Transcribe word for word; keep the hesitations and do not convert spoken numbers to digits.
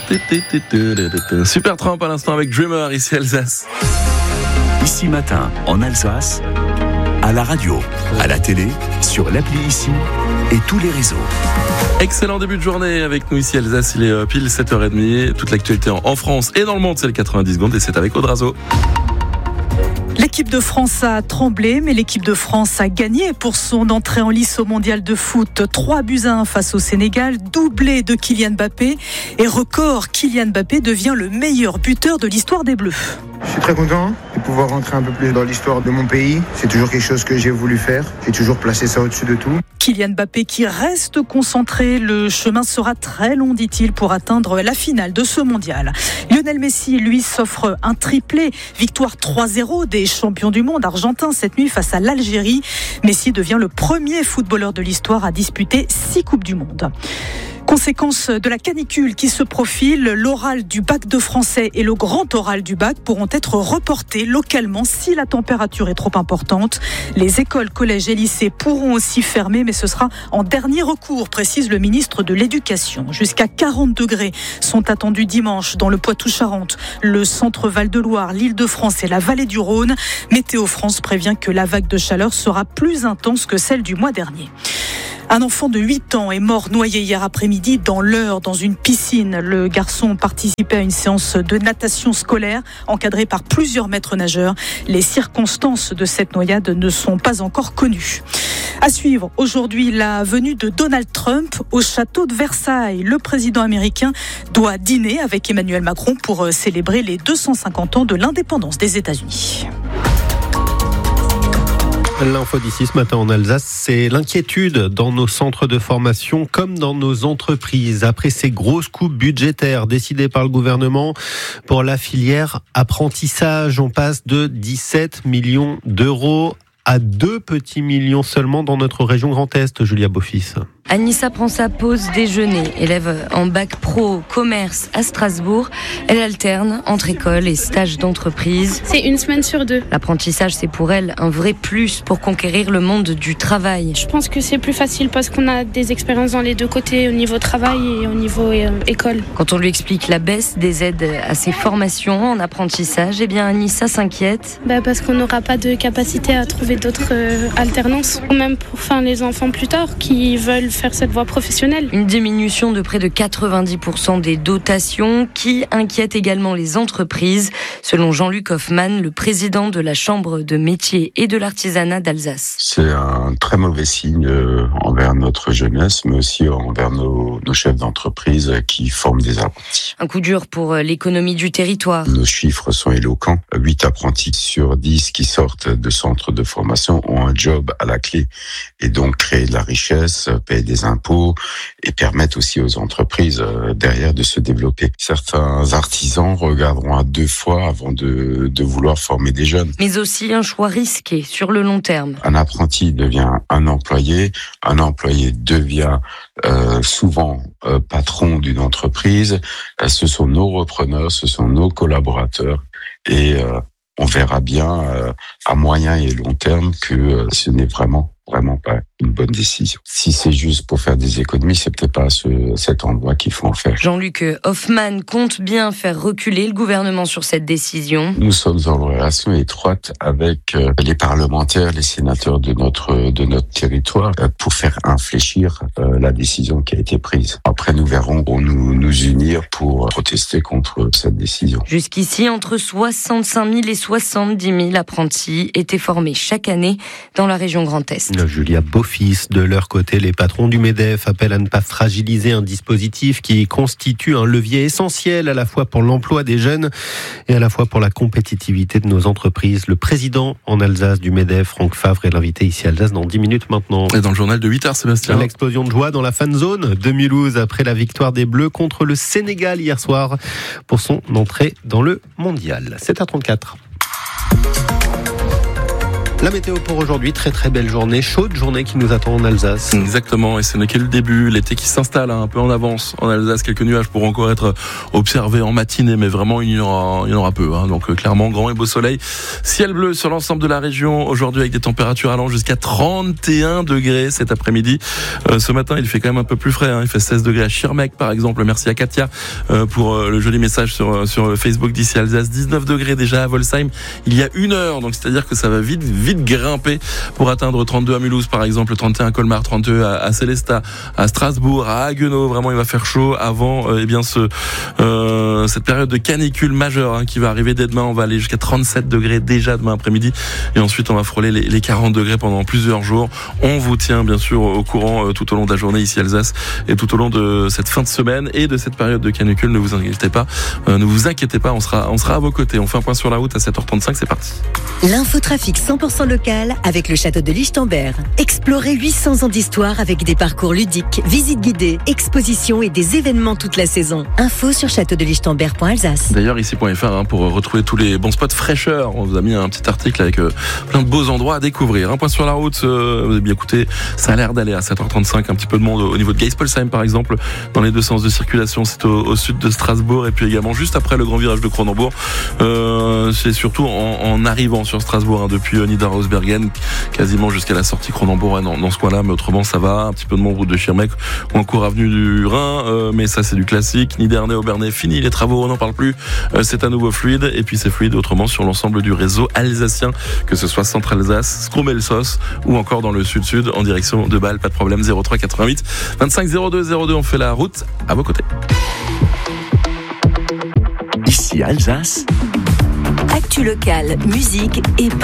Super Tramp à l'instant avec Dreamer, ici Alsace. Ici Matin, en Alsace, à la radio, à la télé, sur l'appli Ici et tous les réseaux. Excellent début de journée avec nous ici Alsace, il est pile sept heures trente. Toute l'actualité en France et dans le monde, c'est le quatre-vingt-dix secondes et c'est avec Audrazo. L'équipe de France a tremblé, mais l'équipe de France a gagné pour son entrée en lice au mondial de foot. trois buts à un face au Sénégal, doublé de Kylian Mbappé. Et record, Kylian Mbappé devient le meilleur buteur de l'histoire des Bleus. Je suis très content de pouvoir rentrer un peu plus dans l'histoire de mon pays. C'est toujours quelque chose que j'ai voulu faire. J'ai toujours placé ça au-dessus de tout. Kylian Mbappé qui reste concentré. Le chemin sera très long, dit-il, pour atteindre la finale de ce mondial. Lionel Messi, lui, s'offre un triplé. Victoire trois zéro des champions du monde argentins cette nuit face à l'Algérie. Messi devient le premier footballeur de l'histoire à disputer six Coupes du Monde. Conséquence de la canicule qui se profile, l'oral du bac de français et le grand oral du bac pourront être reportés localement si la température est trop importante. Les écoles, collèges et lycées pourront aussi fermer, mais ce sera en dernier recours, précise le ministre de l'Éducation. Jusqu'à quarante degrés sont attendus dimanche dans le Poitou-Charentes, le centre Val-de-Loire, l'Île-de-France et la vallée du Rhône. Météo France prévient que la vague de chaleur sera plus intense que celle du mois dernier. Un enfant de huit ans est mort noyé hier après-midi dans l'Eure, dans une piscine. Le garçon participait à une séance de natation scolaire encadrée par plusieurs maîtres nageurs. Les circonstances de cette noyade ne sont pas encore connues. À suivre aujourd'hui la venue de Donald Trump au château de Versailles. Le président américain doit dîner avec Emmanuel Macron pour célébrer les deux cent cinquante ans de l'indépendance des États-Unis. L'info d'ici ce matin en Alsace, c'est l'inquiétude dans nos centres de formation comme dans nos entreprises. Après ces grosses coupes budgétaires décidées par le gouvernement pour la filière apprentissage, on passe de dix-sept millions d'euros à deux petits millions seulement dans notre région Grand Est. Julia Beaufils. Anissa prend sa pause déjeuner. Élève en bac pro commerce à Strasbourg. Elle alterne entre école et stage d'entreprise. C'est une semaine sur deux. L'apprentissage, c'est pour elle un vrai plus pour conquérir le monde du travail. Je pense que c'est plus facile parce qu'on a des expériences dans les deux côtés, au niveau travail et au niveau euh, école. Quand on lui explique la baisse des aides à ses formations en apprentissage, eh bien Anissa s'inquiète. Bah parce qu'on n'aura pas de capacité à trouver d'autres euh, alternances. Ou même pour enfin, les enfants plus tard qui veulent faire cette voie professionnelle. Une diminution de près de quatre-vingt-dix pour cent des dotations qui inquiète également les entreprises, selon Jean-Luc Hoffmann, le président de la Chambre de métiers et de l'artisanat d'Alsace. C'est un très mauvais signe envers notre jeunesse, mais aussi envers nos, nos chefs d'entreprise qui forment des apprentis. Un coup dur pour l'économie du territoire. Nos chiffres sont éloquents. huit apprentis sur dix qui sortent de centres de formation ont un job à la clé et donc créent de la richesse, paient des impôts et permettent aussi aux entreprises euh, derrière de se développer. Certains artisans regarderont à deux fois avant de, de vouloir former des jeunes. Mais aussi un choix risqué sur le long terme. Un apprenti devient un employé, un employé devient euh, souvent euh, patron d'une entreprise. Euh, ce sont nos repreneurs, ce sont nos collaborateurs et euh, on verra bien euh, à moyen et long terme que euh, ce n'est vraiment vraiment pas une bonne décision. Si c'est juste pour faire des économies, c'est peut-être pas à ce, cet endroit qu'il faut en faire. Jean-Luc Hoffmann compte bien faire reculer le gouvernement sur cette décision. Nous sommes en relation étroite avec euh, les parlementaires, les sénateurs de notre de notre territoire euh, pour faire infléchir euh, la décision qui a été prise. Après, nous verrons pour nous nous unir pour protester contre cette décision. Jusqu'ici, entre soixante-cinq mille et soixante-dix mille apprentis étaient formés chaque année dans la région Grand Est. Julia Beaufils. De leur côté, les patrons du MEDEF appellent à ne pas fragiliser un dispositif qui constitue un levier essentiel à la fois pour l'emploi des jeunes et à la fois pour la compétitivité de nos entreprises. Le président en Alsace du MEDEF, Franck Favre, est l'invité ici à Alsace dans dix minutes maintenant. Et dans le journal de huit heures, Sébastien. L'explosion de joie dans la fan zone de Mulhouse après la victoire des Bleus contre le Sénégal hier soir pour son entrée dans le mondial. sept heures trente-quatre. La météo pour aujourd'hui, très très belle journée, chaude journée qui nous attend en Alsace. Exactement, et ce n'est que le début, l'été qui s'installe hein, un peu en avance en Alsace. Quelques nuages pourront encore être observés en matinée, mais vraiment il y en aura, il y en aura peu. Hein. Donc euh, clairement, grand et beau soleil. Ciel bleu sur l'ensemble de la région, aujourd'hui avec des températures allant jusqu'à trente et un degrés cet après-midi. Euh, ce matin, il fait quand même un peu plus frais, hein. Il fait seize degrés à Schirmeck par exemple. Merci à Katia euh, pour euh, le joli message sur, sur Facebook d'ici Alsace. dix-neuf degrés déjà à Volsheim il y a une heure, donc c'est-à-dire que ça va vite, vite grimper pour atteindre trente-deux à Mulhouse par exemple, trente et un à Colmar, trente-deux à, à Célestat, à Strasbourg, à Haguenau. Vraiment il va faire chaud avant euh, eh bien ce euh, cette période de canicule majeure hein, qui va arriver dès demain. On va aller jusqu'à trente-sept degrés déjà demain après-midi et ensuite on va frôler les, les quarante degrés pendant plusieurs jours. On vous tient bien sûr au courant euh, tout au long de la journée ici à Alsace et tout au long de cette fin de semaine et de cette période de canicule. Ne vous inquiétez pas, euh, ne vous inquiétez pas, on sera on sera à vos côtés. On fait un point sur la route à sept heures trente-cinq, c'est parti. L'infotrafic cent pour cent local avec le château de Lichtenberg. Explorez huit cents ans d'histoire avec des parcours ludiques, visites guidées, expositions et des événements toute la saison. Info sur château de lichtenberg point alsace. D'ailleurs ici point f r hein, pour retrouver tous les bons spots fraîcheur. On vous a mis un petit article avec euh, plein de beaux endroits à découvrir. Un point sur la route, euh, vous avez bien écouté, ça a l'air d'aller à sept heures trente-cinq, un petit peu de monde au niveau de Geispolsheim par exemple, dans les deux sens de circulation, c'est au, au sud de Strasbourg et puis également juste après le grand virage de Cronenbourg. Euh, c'est surtout en, en arrivant sur Strasbourg hein, depuis euh, Niederhausbergen, quasiment jusqu'à la sortie Cronenbourg hein, dans, dans ce coin-là, mais autrement ça va, un petit peu de monde route de Schirmeck ou encore avenue du Rhin, euh, mais ça c'est du classique. Nidernais, Aubernais, fini les travaux, on n'en parle plus, euh, c'est à nouveau fluide et puis c'est fluide autrement sur l'ensemble du réseau alsacien, que ce soit Centre-Alsace, Scromelsos ou encore dans le sud-sud en direction de Bâle, pas de problème. Zéro trois quatre-vingt-huit vingt-cinq zéro deux zéro deux, on fait la route à vos côtés. Ici Alsace. Actu locale, musique et